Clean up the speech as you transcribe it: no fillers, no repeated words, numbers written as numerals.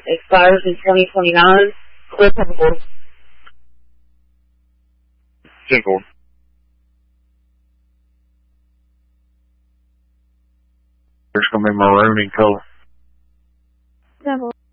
expires in 2029. Clear purple. 10-4. It's going to be maroon in color. 10-4.